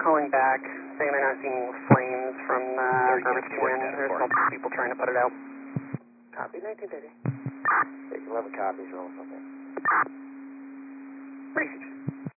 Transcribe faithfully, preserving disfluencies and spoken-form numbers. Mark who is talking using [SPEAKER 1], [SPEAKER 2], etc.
[SPEAKER 1] calling back, saying they're not seeing flames from the garbage can. There's multiple people trying to put it out.
[SPEAKER 2] Copy, nineteen thirty. Okay, eleven copies, roll something.
[SPEAKER 1] Research.